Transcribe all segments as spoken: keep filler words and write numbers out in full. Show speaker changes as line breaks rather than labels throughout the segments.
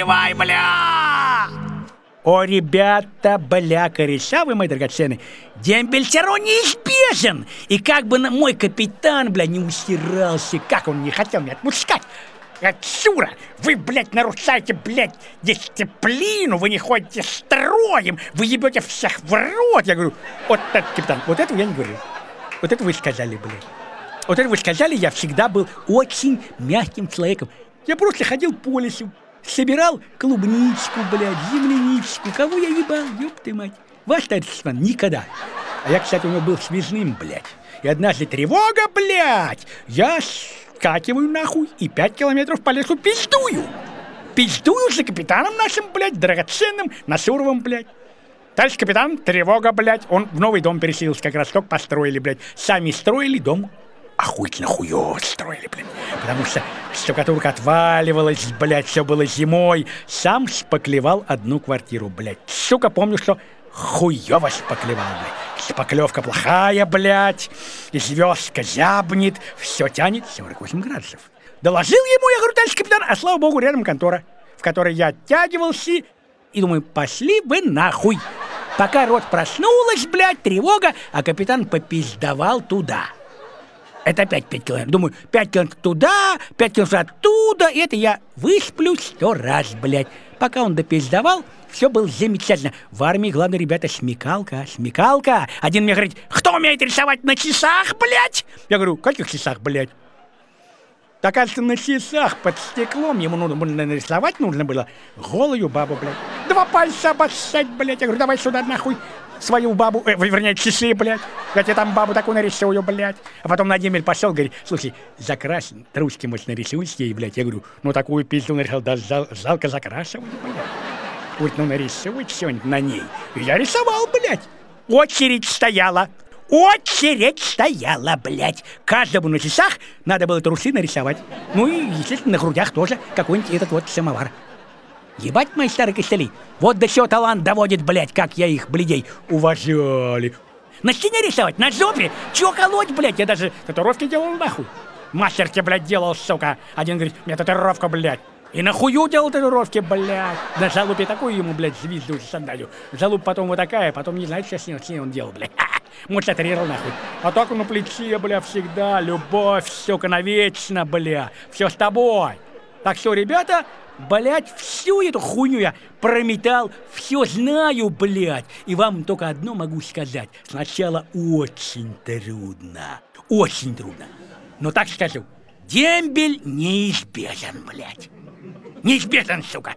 наливай, бля!
О, ребята, бля, кореша вы, мои драгоценные, дембель все равно неизбежен. И как бы мой капитан, бля, не усирался, как он не хотел меня отпускать. Отсюда! Вы, блядь, нарушаете, блядь, дисциплину, вы не ходите строем, вы ебете всех в рот. Я говорю, вот так, капитан, вот этого я не говорю. Вот это вы сказали, блядь. Вот это вы сказали, я всегда был очень мягким человеком. Я просто ходил по лесу, собирал клубничку, блядь, земляничку. Кого я ебал, ёб ты мать. Ваш товарищ никогда. А я, кстати, у него был связным, блядь. И однажды тревога, блядь, я скакиваю нахуй и пять километров по лесу пиздую. Пиздую за капитаном нашим, блядь, драгоценным Насуровым, блядь. Товарищ капитан, тревога, блядь, он в новый дом переселился, как раз только построили, блядь. Сами строили дом, охуительно хуёво строили, блядь. Потому что штукатурка отваливалась, блядь, все было зимой. Сам шпаклевал одну квартиру, блядь. Сука, помню, что хуёво шпаклевал, блядь. Шпаклевка плохая, блядь, и звездка зябнет, все тянет сорок восемь градусов. Доложил ему, я говорю, товарищ капитан, а слава богу, рядом контора, в которой я оттягивался, и думаю, пошли вы нахуй. Пока рот проснулась, блядь, тревога, а капитан попиздовал туда. Это опять пять километров. Думаю, пять километров туда, пять километров оттуда. И это я высплю сто раз, блядь. Пока он допиздовал, все было замечательно. В армии, главное, ребята, смекалка, смекалка. Один мне говорит, кто умеет рисовать на часах, блядь? Я говорю, каких часах, блядь? Так, кажется, на часах под стеклом ему нужно нарисовать нужно было голую бабу, блядь. Два пальца обоссать, блядь. Я говорю, давай сюда нахуй свою бабу, э, вернее, часы, блядь. Я тебе там бабу такую нарисую, блядь. А потом на Демель пошел, говорит, слушай, закрась, ручки, может, нарисуешь ей, блядь. Я говорю, ну такую пизду нарисовал, да жал, жалко закрашивать, блядь. Говорит, ну нарисуй что-нибудь на ней. И я рисовал, блядь. Очередь стояла. Очередь стояла, блядь. Каждому на часах надо было трусы нарисовать. Ну и, естественно, на грудях тоже какой-нибудь этот вот самовар. Ебать, мои старые костыли, вот до чего талант доводит, блядь, как я их, блядей, уважали. На стене рисовать, на жопе, чего колоть, блядь, я даже татуировки делал нахуй. Мастер тебе, блядь, делал, сука. Один говорит, у меня татуировка, блядь. И нахую делал татуировки, блядь. На залупе такую ему, блядь, звезду сандалию. Залуп потом вот такая, потом не знаю, что с ней, с ней он делал, блядь. Может, татуировал нахуй. А так он на плече, бля, всегда. Любовь, сука, навечно, бля. Все с тобой. Так что, ребята, блядь, всю эту хуйню я прометал, все знаю, блядь. И вам только одно могу сказать. Сначала очень трудно. Очень трудно. Но так скажу, дембель неизбежен, блядь. Неизбежен, сука.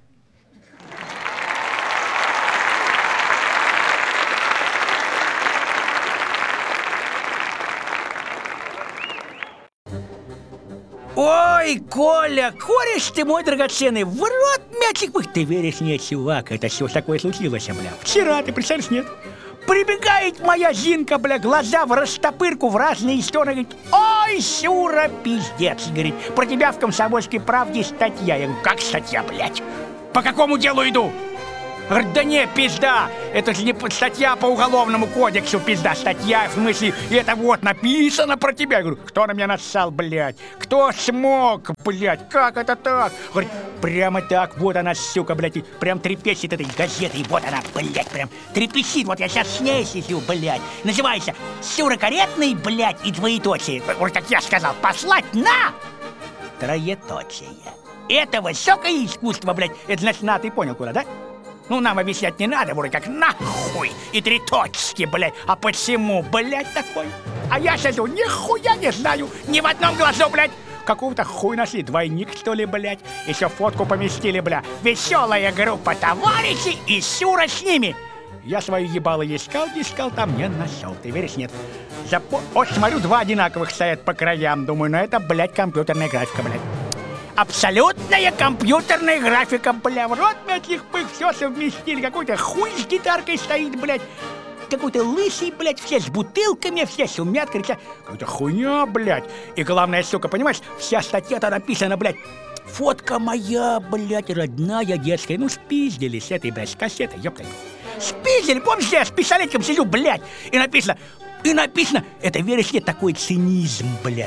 Ой, Коля, кореш ты мой драгоценный, в рот мячик вы. Ты веришь, нет, чувак, это все такое случилось, бля. Вчера, ты представляешь, нет? Прибегает моя Зинка, бля, глаза в растопырку в разные стороны, говорит, ой, Сюра, пиздец, говорит, про тебя в «Комсомольской правде» статья. Я говорю, как статья, блядь? По какому делу иду? Говорит, да не, пизда, это же не статья по уголовному кодексу, пизда, статья, в смысле, это вот написано про тебя. Я говорю, кто на меня нассал, блядь? Кто смог, блядь? Как это так? Говорит, прямо так, вот она, сука, блядь, прям трепещет этой газетой, вот она, блядь, прям трепещит, вот я сейчас с ней сижу, блядь. Называется «Сюра каретный, блядь, и двоеточие». Вот как я сказал, послать на троеточие. Это высокое искусство, блядь, это значит, на, ты понял, куда, да? Ну, нам объяснять не надо, вроде как нахуй и три точки, блядь. А почему, блядь, такой? А я сижу, нихуя не знаю, ни в одном глазу, блядь. Какого-то хуй нашли, двойник, что ли, блядь. Еще фотку поместили, бля. Веселая группа товарищей и Сюра с ними. Я свою ебало искал, искал, там не нашел. Ты веришь, нет? Запо... Вот, смотрю, два одинаковых стоят по краям. Думаю, ну это, блядь, компьютерная графика, блядь. Абсолютная компьютерная графика, бля, в рот мятых пых, все совместили. Какой-то хуй с гитаркой стоит, блядь. Какой-то лысый, блядь, все с бутылками, все шумят, кричат. Какая-то хуйня, блядь. И главное, сука, понимаешь, вся статья-то написана, блядь. Фотка моя, блядь, родная, детская. Ну, спиздили с этой, блядь, с кассетой, ёпта. Спиздили, помнишь, я с пистолетиком сижу, блядь. И написано, и написано, это, веришь, нет, такой цинизм, блядь.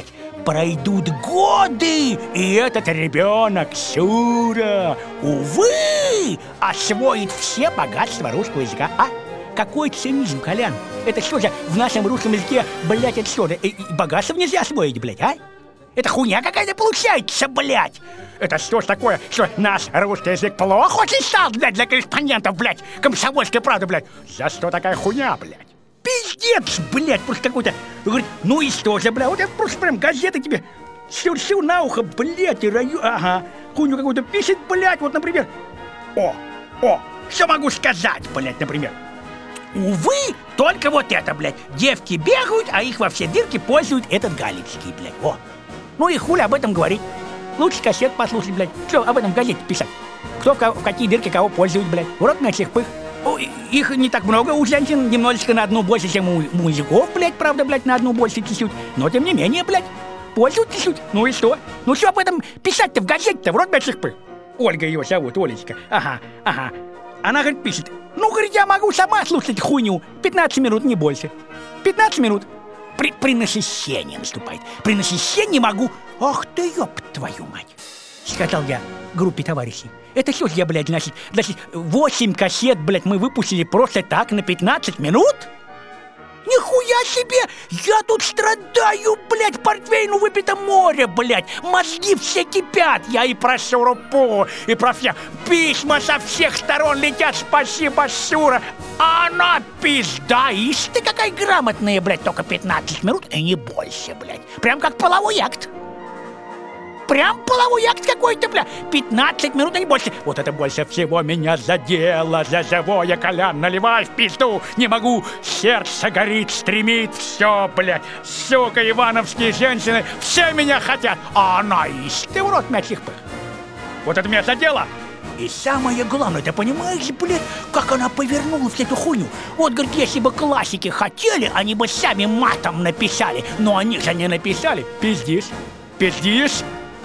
пройдут годы, и этот ребенок, Шура, увы, освоит все богатства русского языка. А? Какой цинизм, Колян? Это что же, в нашем русском языке, блядь, это что, и, и богатство нельзя освоить, блядь, а? Это хуйня какая-то получается, блядь! Это что ж такое, что наш русский язык плохо очень стал, блядь, для корреспондентов, блядь, Комсомольской правды, блядь? За что такая хуйня, блядь? Пиздец, блядь, просто какой-то... Говорит, ну и что же, блядь, вот я просто прям газеты тебе сюр-сюр на ухо, блядь, и раю... Ага, хуйню какую-то пишет, блядь, вот, например. О, о, что могу сказать, блядь, например? Увы, только вот это, блядь, девки бегают, а их во все дырки пользуют этот галицкий, блядь, о. Ну и хули об этом говорить. Лучше кассет послушать, блядь. Что об этом в газете писать? Кто в, в какие дырки кого пользует, блядь. Урок на всех пых. О, их не так много у женщин, немножечко на одну больше, чем у мужиков, блядь, правда, блядь, на одну больше чуть-чуть. Но тем не менее, блядь, пользуют чуть-чуть. Ну и что? Ну что об этом писать-то в газете-то, в рот на всех пых? Ольга ее зовут, Олечка. Ага, ага. Она, говорит, пишет. Ну, говорит, я могу сама слушать хуйню. пятнадцать минут, не больше. пятнадцать минут. При, при насыщении наступает. При насыщении могу... Ах ты, ёб твою мать! Сказал я группе товарищей. Это что ж я, блядь, значит, значит, восемь кассет, блядь, мы выпустили просто так на пятнадцать минут? Нихуя себе! Я тут страдаю, блядь, портвейну выпито море, блядь! Мозги все кипят! Я и про Шурупу, и про всех. Письма со всех сторон летят, спасибо, Шура! А она пизда! Ишь ты какая грамотная, блядь, только пятнадцать минут и не больше, блядь! Прям как половой акт! Прям половой акт какой-то, бля! пятнадцать минут и не больше. Вот это больше всего меня задело. За живое, Колян, наливай в пизду. Не могу, сердце горит, стремит. Все, блядь, сука, ивановские женщины, все меня хотят. А она, ишь ты, урод, мячих пых. Вот это меня задело. И самое главное, ты понимаешь, блядь, как она повернула всю эту хуйню? Вот, говорит, если бы классики хотели, они бы сами матом написали. Но они же не написали. Пиздишь, пиздишь.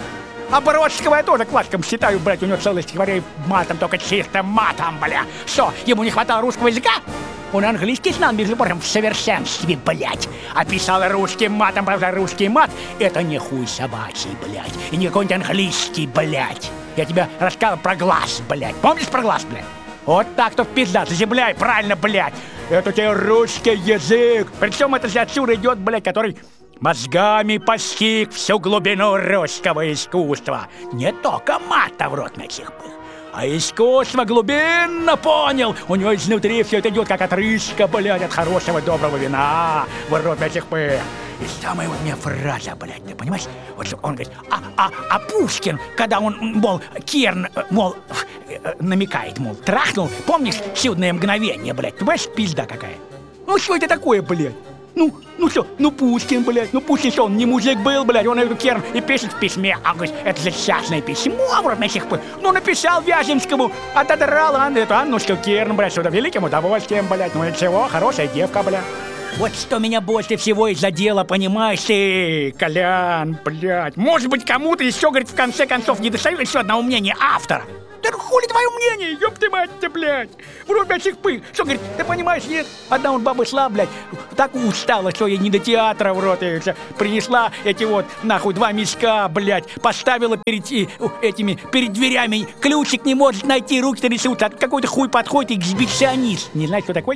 А Бродского я тоже классиком считаю, блядь, у него целое стихотворение матом, только чистым матом, бля. Что, ему не хватало русского языка? Он английский знал, между прочим, в совершенстве, блядь. А писал русским матом, правда, русский мат — это не хуй собачий, блядь. И не какой-нибудь английский, блядь. Я тебе рассказал про глаз, блядь. Помнишь про глаз, блядь? Вот так то пизда, заземляй, правильно, блядь. Это тебе русский язык. Причем это же отсюда идет, блядь, который... мозгами постиг всю глубину русского искусства. Не только мата в рот начих был, а искусство глубинно понял. У него изнутри все это идет, как отрыжка, блядь, от хорошего доброго вина в рот начих был. И самая вот у меня фраза, блядь, ты понимаешь? Вот что он говорит, а, а, а Пушкин, когда он, мол, Керн, мол, намекает, мол, трахнул, помнишь чудное мгновение, блядь? Ты понимаешь, пизда какая? Ну что это такое, блядь? Ну, ну что, ну Пушкин, блядь, ну Пушкин что, он не мужик был, блядь, он эту Керн и пишет в письме, а говорит, это же частное письмо, вроде на сих пор. Ну написал Вяземскому, отодрал Анну, эту Аннушку Керн, блядь, что-то великим удовольствием, блядь, ну ничего, хорошая девка, блядь. Вот что меня больше всего и задело, понимаешь ты, Колян, блядь. Может быть, кому-то еще, говорит, в конце концов не достает еще одного мнения автора. Да хули твое мнение, ёб ты мать-то, блядь! Вроде мячих пых. Что, говорит, ты понимаешь, нет? Одна он баба шла, блядь, так устала, что ей не до театра, в рот, и принесла эти вот, нахуй, два мешка, блядь, поставила перед и, этими, перед дверями, ключик не может найти, руки-то рисуются, а какой-то хуй подходит, эксбиционист. Не знаешь, кто такой?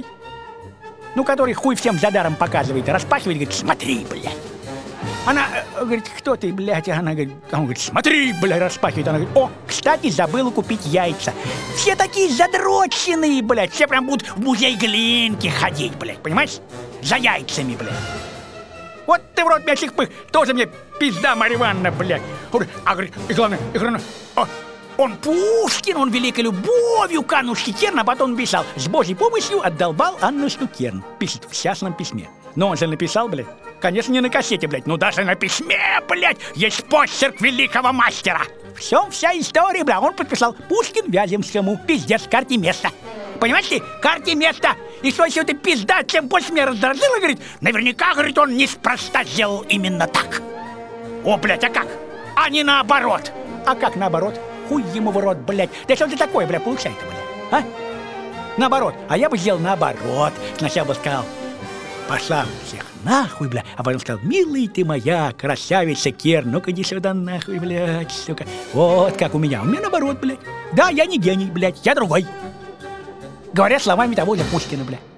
Ну, который хуй всем за даром показывает, распахивает, говорит, смотри, блядь. Она э, говорит, кто ты, блядь? Она говорит, он говорит, смотри, блядь, распахивает. Она говорит, о, кстати, забыла купить яйца. Все такие задроченные, блядь. Все прям будут в музей Глинки ходить, блядь, понимаешь? За яйцами, блядь. Вот ты в рот мячих пых, тоже мне пизда, Марья Ивановна, блядь. А говорит, и главное, и главное, о, он Пушкин, он великой любовью к Аннушке Керн, а потом писал, с Божьей помощью отдолбал Аннушку Керн. Пишет в частном письме. Но он же написал, блядь, конечно, не на кассете, блядь, но даже на письме, блядь, есть почерк великого мастера. В всем вся история, бля, он подписал Пушкин Вяземскому, пиздец, карте места. Понимаешь ты, карте места. И что еще ты пизда, чем больше меня раздражила, говорит, наверняка, говорит, он неспроста сделал именно так. О, блядь, а как? А не наоборот. А как наоборот? Хуй ему в рот, блядь. Да что ты такое, бля, получается, блядь, а? Наоборот, а я бы сделал наоборот. Сначала бы сказал, пошла всех нахуй, бля, а потом сказал: милый ты моя, красавица Кер, ну-ка иди сюда нахуй, блядь, сука. Вот как у меня, у меня наоборот, блядь. Да, я не гений, блядь, я другой. Говорят словами того же Пушкина, блядь.